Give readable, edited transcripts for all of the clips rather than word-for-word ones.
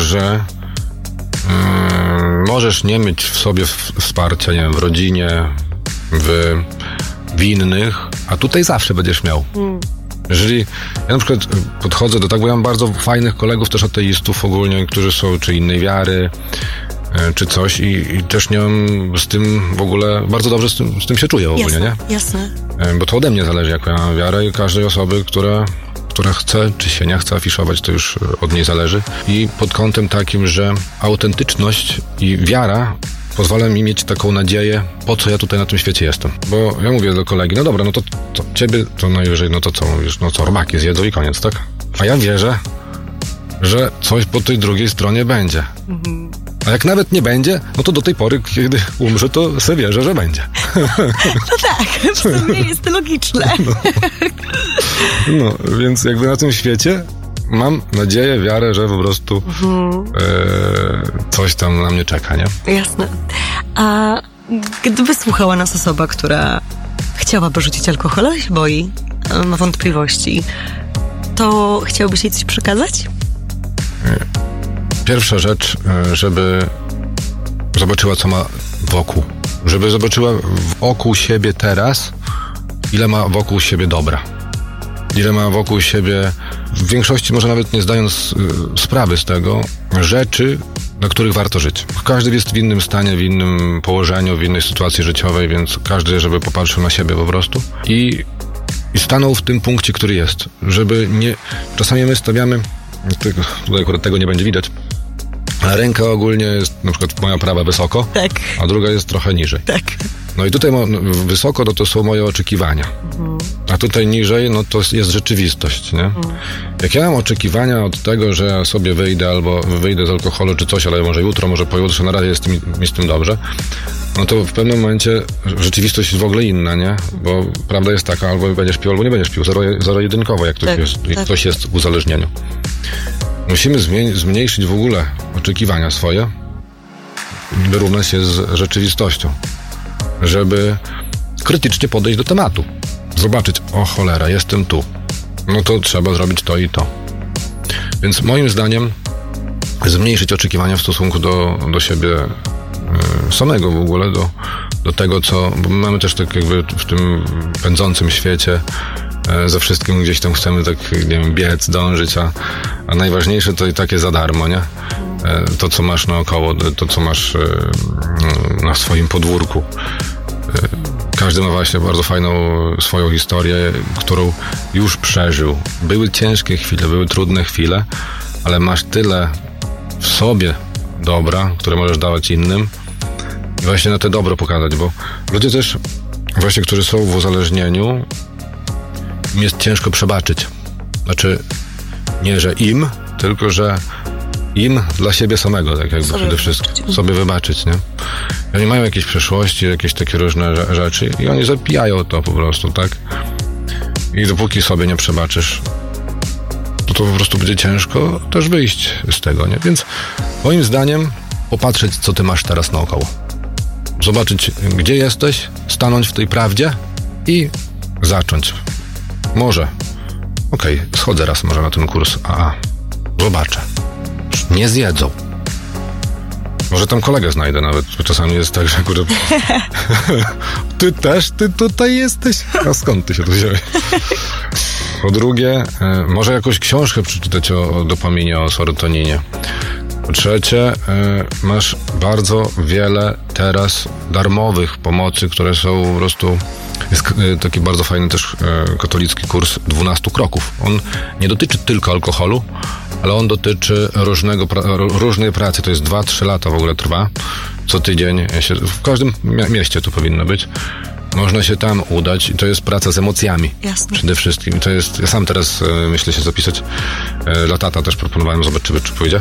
że możesz nie mieć w sobie wsparcia, nie wiem, w rodzinie, w innych, a tutaj zawsze będziesz miał. Jeżeli ja na przykład podchodzę do tak, bo ja mam bardzo fajnych kolegów też ateistów ogólnie, którzy są czy innej wiary, czy coś i też nie mam z tym w ogóle, bardzo dobrze z tym się czuję ogólnie, jasne, nie? Jasne. Bo to ode mnie zależy, jaką ja mam wiarę i każdej osoby, która chce, czy się nie chce afiszować, to już od niej zależy. I pod kątem takim, że autentyczność i wiara pozwala mi mieć taką nadzieję, po co ja tutaj na tym świecie jestem. Bo ja mówię do kolegi, no dobra, no to ciebie to najwyżej, no to co mówisz, no co, robaki zjedzą i koniec, tak? A ja wierzę, że coś po tej drugiej stronie będzie. A jak nawet nie będzie, no to do tej pory, kiedy umrze, to sobie wierzę, że będzie. No tak, w sumie jest to logiczne. No, więc jakby na tym świecie mam nadzieję, wiarę, że po prostu coś tam na mnie czeka, nie? Jasne. A gdyby słuchała nas osoba, która chciałaby rzucić alkohol, ale się boi, ma wątpliwości, to chciałbyś jej coś przekazać? Pierwsza rzecz, żeby zobaczyła, co ma wokół. Żeby zobaczyła wokół siebie teraz, ile ma wokół siebie dobra. Ile ma wokół siebie, w większości może nawet nie zdając sprawy z tego, rzeczy, na których warto żyć. Każdy jest w innym stanie, w innym położeniu, w innej sytuacji życiowej, więc każdy, żeby popatrzył na siebie po prostu i stanął w tym punkcie, który jest. Żeby nie... Czasami my stawiamy, tutaj akurat tego nie będzie widać, a ręka ogólnie jest na przykład moja prawa wysoko, tak, a druga jest trochę niżej. Tak. No i tutaj wysoko to są moje oczekiwania. A tutaj niżej, no to jest rzeczywistość, nie? Jak ja mam oczekiwania od tego, że ja sobie wyjdę albo wyjdę z alkoholu czy coś, ale może jutro, może pojutrze, na razie jest mi z tym dobrze, no to w pewnym momencie rzeczywistość jest w ogóle inna, nie? Bo prawda jest taka, albo będziesz pił, albo nie będziesz pił, zero-jedynkowo, jak ktoś jest w uzależnieniu. Musimy zmniejszyć w ogóle oczekiwania swoje, wyrównać się z rzeczywistością, żeby krytycznie podejść do tematu. Zobaczyć, o cholera, jestem tu. No to trzeba zrobić to i to. Więc moim zdaniem zmniejszyć oczekiwania w stosunku do siebie samego w ogóle, do tego, co... Bo mamy też tak jakby w tym pędzącym świecie ze wszystkim gdzieś tam chcemy tak, nie wiem, biec, dążyć, a najważniejsze to i takie za darmo, nie? To, co masz naokoło, to, co masz na swoim podwórku. Każdy ma właśnie bardzo fajną swoją historię, którą już przeżył. Były ciężkie chwile, były trudne chwile, ale masz tyle w sobie dobra, które możesz dawać innym i właśnie na te dobro pokazać, bo ludzie też właśnie, którzy są w uzależnieniu, im jest ciężko przebaczyć. Znaczy, nie, że im, tylko, że im dla siebie samego, tak jakby przede wszystkim sobie wybaczyć, nie? I oni mają jakieś przeszłości, jakieś takie różne rzeczy i oni zapijają to po prostu, tak? I dopóki sobie nie przebaczysz, to po prostu będzie ciężko też wyjść z tego, nie? Więc moim zdaniem popatrzeć, co ty masz teraz naokoło. Zobaczyć, gdzie jesteś, stanąć w tej prawdzie i zacząć. Może. Okej, schodzę raz może na ten kurs AA. Zobaczę. Nie zjedzą. Może tam kolegę znajdę nawet, bo czasami jest tak, że kurde... Ty tutaj jesteś? A skąd ty się tu wziąłeś? Po drugie, może jakąś książkę przeczytać o dopaminie, o serotoninie. Po trzecie, masz bardzo wiele teraz darmowych pomocy, które są po prostu... Jest taki bardzo fajny też katolicki kurs 12 kroków. On nie dotyczy tylko alkoholu, ale on dotyczy różnej pracy. To jest 2-3 lata w ogóle trwa. Co tydzień w każdym mieście to powinno być. Można się tam udać i to jest praca z emocjami. Jasne. Przede wszystkim. To jest, ja sam teraz myślę się zapisać. Dla tata też proponowałem, zobaczymy, czy pójdzie.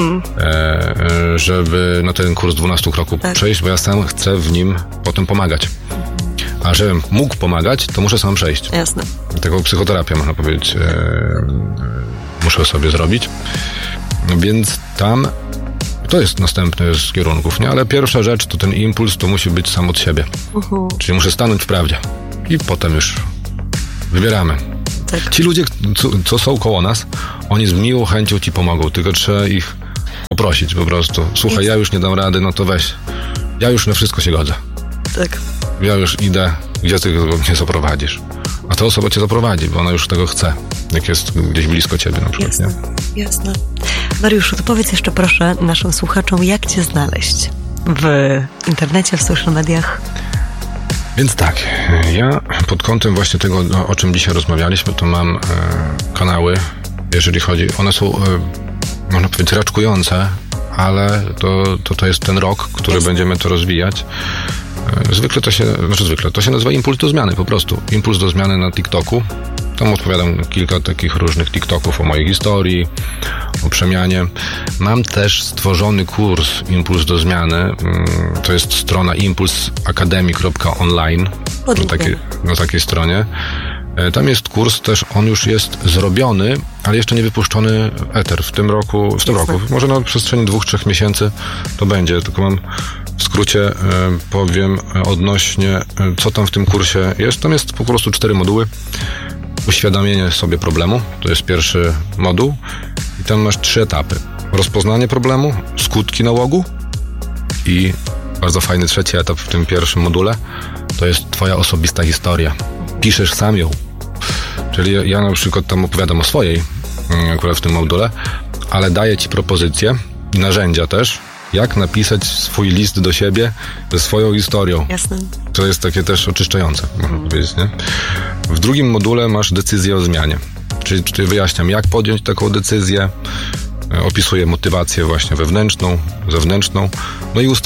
Żeby na ten kurs 12 kroków przejść, bo ja sam chcę w nim potem pomagać. A żebym mógł pomagać, to muszę sam przejść. Jasne. Taką psychoterapię, można powiedzieć, muszę sobie zrobić. Więc tam to jest następny z kierunków, nie? Ale pierwsza rzecz to ten impuls to musi być sam od siebie. Czyli muszę stanąć w prawdzie. I potem już wybieramy. Tak. Ci ludzie, co są koło nas, oni z miłą chęcią ci pomogą, tylko trzeba ich po poprosić po prostu. Słuchaj, ja już nie dam rady, no to weź. Ja już na wszystko się godzę. Tak. Ja już idę, gdzie ty mnie zaprowadzisz. A ta osoba cię zaprowadzi, bo ona już tego chce. Jak jest gdzieś blisko ciebie na przykład, jasne, nie? Jasne. Mariuszu, to powiedz jeszcze proszę naszym słuchaczom, jak cię znaleźć w internecie, w social mediach? Więc tak, ja pod kątem właśnie tego, o czym dzisiaj rozmawialiśmy, to mam kanały, jeżeli chodzi, one są, można powiedzieć, raczkujące, ale to jest ten rok, który będziemy to rozwijać. To się nazywa Impuls do Zmiany, po prostu. Impuls do Zmiany na TikToku. Tam odpowiadam kilka takich różnych TikToków o mojej historii, o przemianie. Mam też stworzony kurs Impuls do Zmiany. To jest strona impulsacademy.online na takiej stronie. Tam jest kurs też, on już jest zrobiony, ale jeszcze nie wypuszczony eter w tym roku, może na przestrzeni 2-3 miesięcy to będzie, tylko mam w skrócie powiem odnośnie, co tam w tym kursie jest. Tam jest po prostu 4 moduły. Uświadomienie sobie problemu, to jest pierwszy moduł i tam masz 3 etapy. Rozpoznanie problemu, skutki nałogu i bardzo fajny 3 etap w tym pierwszym module, to jest twoja osobista historia. Piszesz sam ją. Czyli ja na przykład tam opowiadam o swojej, akurat w tym module, ale daję ci propozycje i narzędzia też, jak napisać swój list do siebie ze swoją historią. Jasne. To jest takie też oczyszczające, można powiedzieć, nie? W drugim module masz decyzję o zmianie. Czyli tutaj wyjaśniam, jak podjąć taką decyzję, opisuję motywację właśnie wewnętrzną, zewnętrzną, no i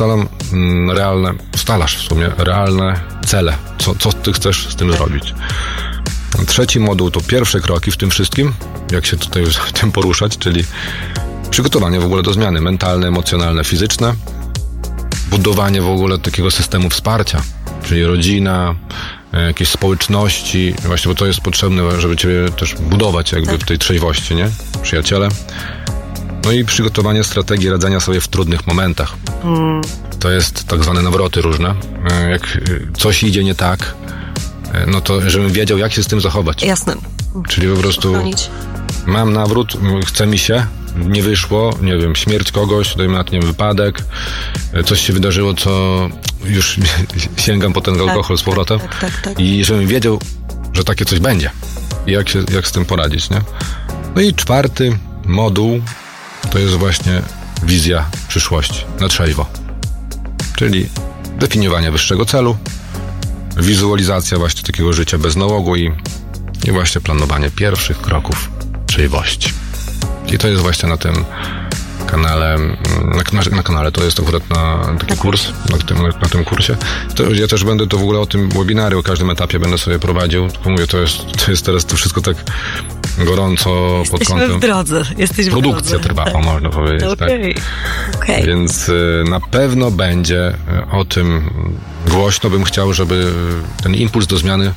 ustalasz w sumie realne cele, co ty chcesz z tym zrobić. Trzeci moduł to pierwsze kroki w tym wszystkim, jak się tutaj w tym poruszać, czyli przygotowanie w ogóle do zmiany mentalne, emocjonalne, fizyczne, budowanie w ogóle takiego systemu wsparcia, czyli rodzina, jakieś społeczności, właśnie, bo to jest potrzebne, żeby ciebie też budować jakby w tej trzeźwości, nie? Przyjaciele. No i przygotowanie strategii radzenia sobie w trudnych momentach. To jest tak zwane nawroty różne. Jak coś idzie nie tak, no to żebym wiedział, jak się z tym zachować. Jasne. Czyli po prostu mam nawrót, chce mi się, nie wyszło, nie wiem, śmierć kogoś, dajmy na to, nie wiem, wypadek, coś się wydarzyło, co już sięgam po ten alkohol z powrotem. Tak. I żebym wiedział, że takie coś będzie. I jak z tym poradzić, nie? No i 4 moduł to jest właśnie wizja przyszłości na trzeźwo. Czyli definiowanie wyższego celu, wizualizacja właśnie takiego życia bez nałogu i właśnie planowanie pierwszych kroków trzeźwości. I to jest właśnie na tym kanale, na kanale, to jest akurat taki kurs, na tym kursie. Ja też będę to w ogóle o tym webinary, o każdym etapie będę sobie prowadził. Tylko mówię, to jest teraz to wszystko tak gorąco pod kątem. W drodze. Produkcja trwa, można powiedzieć. Okay. Tak. Więc na pewno będzie o tym głośno. Bym chciał, żeby ten impuls do zmiany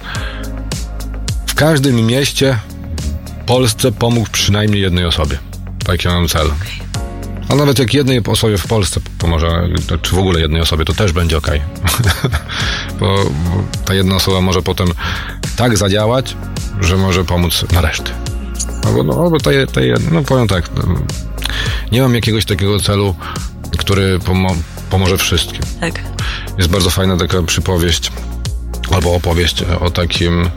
w każdym mieście w Polsce pomógł przynajmniej jednej osobie. Taki mam cel. A nawet jak jednej osobie w Polsce pomoże, czy w ogóle jednej osobie, to też będzie okej. Bo ta jedna osoba może potem tak zadziałać, że może pomóc na resztę. Albo powiem tak, nie mam jakiegoś takiego celu, który pomoże wszystkim. Tak. Jest bardzo fajna taka przypowieść, albo opowieść o takim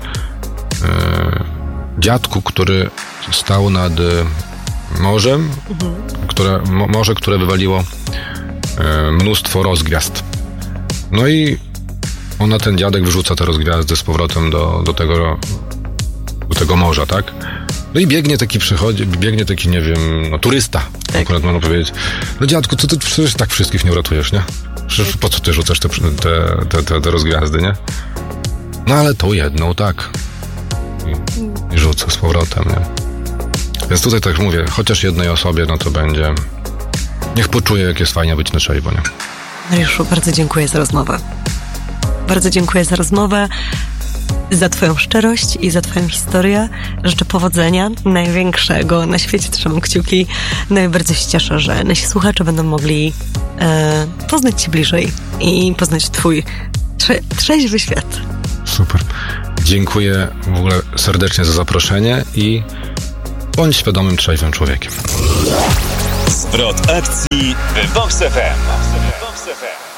dziadku, który stał nad morzem, które wywaliło mnóstwo rozgwiazd. No i ten dziadek wyrzuca te rozgwiazdy z powrotem do tego morza, tak? No i biegnie taki, nie wiem, turysta, tak. Akurat można powiedzieć. No dziadku, co ty przecież tak wszystkich nie uratujesz, nie? Przecież po co ty rzucasz te rozgwiazdy, nie? No ale tą jedną, tak. I rzuca z powrotem, nie? Więc tutaj tak mówię, chociaż jednej osobie, no to będzie... Niech poczuje, jak jest fajnie być na trzeźwo, nie? Mariuszu, bardzo dziękuję za rozmowę. Bardzo dziękuję za rozmowę, za twoją szczerość i za twoją historię. Życzę powodzenia, największego na świecie, trzymam kciuki. No i bardzo się cieszę, że nasi słuchacze będą mogli poznać cię bliżej i poznać twój trzeźwy świat. Super. Dziękuję w ogóle serdecznie za zaproszenie i bądź świadomym, trzeźwym człowiekiem. Zwrot akcji The Box FM.